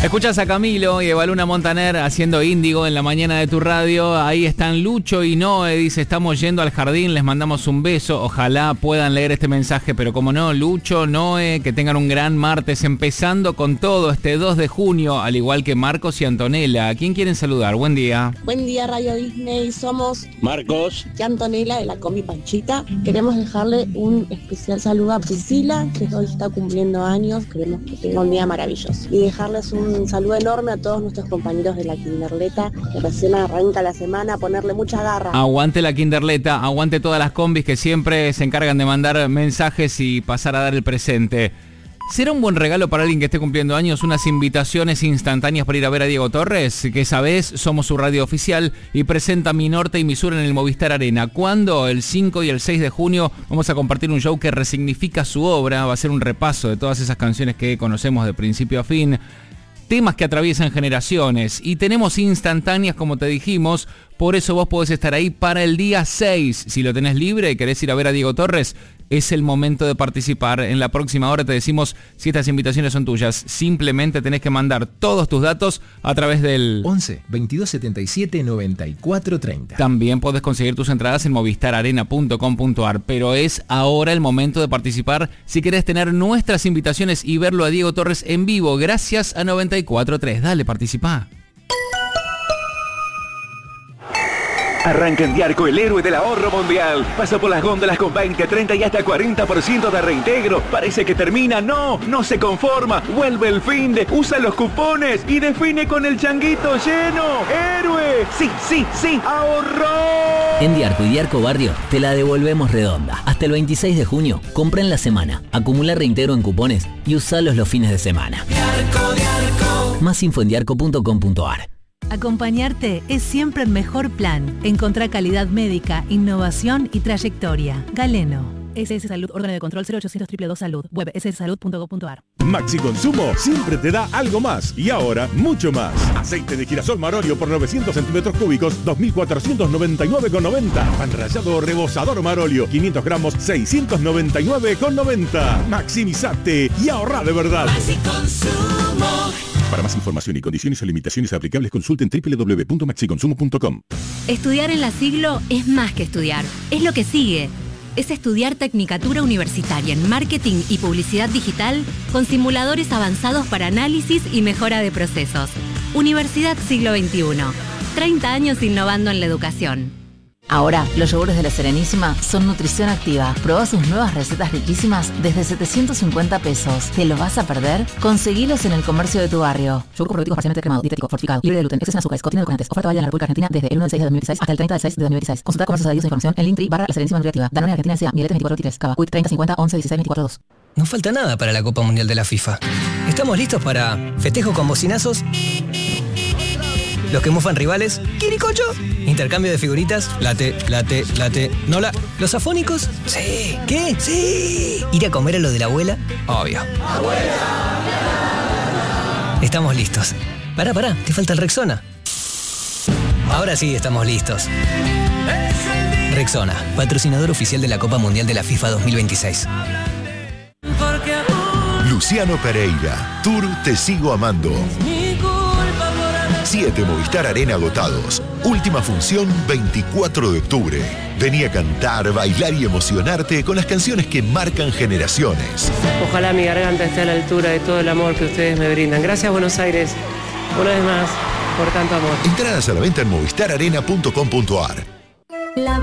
Escuchas a Camilo y Evaluna Montaner haciendo Índigo en la mañana de tu radio. Ahí están Lucho y Noé, dice, estamos yendo al jardín, les mandamos un beso. Ojalá puedan leer este mensaje, pero como no, Lucho, Noé, que tengan un gran martes, empezando con todo este 2 de junio, al igual que Marcos y Antonella. ¿A quién quieren saludar? Buen día. Buen día, Radio Disney. Somos Marcos y Antonella de la Combi Panchita. Queremos dejarle un especial saludo a Priscila, que hoy está cumpliendo años. Queremos que tenga un día maravilloso. Y dejarles un saludo enorme a todos nuestros compañeros de la Kinderleta, que recién arranca la semana, ponerle mucha garra. Aguante la Kinderleta, aguante todas las combis que siempre se encargan de mandar mensajes y pasar a dar el presente. ¿Será un buen regalo para alguien que esté cumpliendo años unas invitaciones instantáneas para ir a ver a Diego Torres? Que esa vez somos su radio oficial y presenta Mi Norte y Mi Sur en el Movistar Arena. ¿Cuándo? El 5 y el 6 de junio vamos a compartir un show que resignifica su obra. Va a ser un repaso de todas esas canciones que conocemos de principio a fin. Temas que atraviesan generaciones y tenemos instantáneas, como te dijimos, por eso vos podés estar ahí para el día 6. Si lo tenés libre y querés ir a ver a Diego Torres, es el momento de participar. En la próxima hora te decimos si estas invitaciones son tuyas. Simplemente tenés que mandar todos tus datos a través del 11 22 77 94 30. También podés conseguir tus entradas en movistararena.com.ar, pero es ahora el momento de participar si querés tener nuestras invitaciones y verlo a Diego Torres en vivo, gracias a 94.3. Dale, participá. Arranca en Diarco el héroe del ahorro mundial. Pasa por las góndolas con 20, 30 y hasta 40% de reintegro. Parece que termina. No se conforma. Vuelve el fin de. Usa los cupones y define con el changuito lleno. ¡Héroe! Sí, ahorró. En Diarco y Diarco Barrio te la devolvemos redonda. Hasta el 26 de junio, compra en la semana, acumula reintegro en cupones y usalos los fines de semana. Diarco. Más info en diarco.com.ar. Acompañarte es siempre el mejor plan. Encontrá calidad médica, innovación y trayectoria. Galeno. SS Salud, órgano de control 0800 222 Salud. Web sssalud.gov.ar. Maxi Consumo siempre te da algo más y ahora mucho más. Aceite de girasol Marolio por 900 centímetros cúbicos, 2.499,90. Pan rallado rebozador Marolio, 500 gramos, 699,90. Maximizate y ahorra de verdad. Maxi Consumo. Para más información y condiciones o limitaciones aplicables, consulten www.maxiconsumo.com. Estudiar en la Siglo es más que estudiar, es lo que sigue. Es estudiar Tecnicatura Universitaria en Marketing y Publicidad Digital con simuladores avanzados para análisis y mejora de procesos. Universidad Siglo XXI. 30 años innovando en la educación. Ahora, los yogures de La Serenísima son nutrición activa. Probá sus nuevas recetas riquísimas desde 750 pesos. ¿Te lo vas a perder? Conseguilos en el comercio de tu barrio. Yogur con probióticos parcialmente cremado, dietético, fortificado, libre de gluten, exceso en azúcares, contiene edulcorantes. Oferta válida en la República Argentina desde el 1 del 6 de 2016 hasta el 30 del 6 de 2016. Consulta comercios adheridos e información en Linktree/La Serenísima Nutriactiva. Danone Argentina S.A. Mieletes 2423. Cava. Quick 30 50 11 16 24 2. No falta nada para la Copa Mundial de la FIFA. Estamos listos para festejo con bocinazos, los que mufan rivales, ¡quiricocho! Intercambio de figuritas, late, nola. ¿Los afónicos? Sí. ¿Qué? Sí. ¿Ir a comer a lo de la abuela? Obvio. ¡Abuela! Estamos listos. Pará, te falta el Rexona. Ahora sí estamos listos. Rexona, patrocinador oficial de la Copa Mundial de la FIFA 2026. Luciano Pereira, Tour Te Sigo Amando. 7 Movistar Arena agotados. Última función 24 de octubre. Vení a cantar, bailar y emocionarte con las canciones que marcan generaciones. Ojalá mi garganta esté a la altura de todo el amor que ustedes me brindan. Gracias, Buenos Aires, una vez más, por tanto amor. Entradas a la venta en movistararena.com.ar.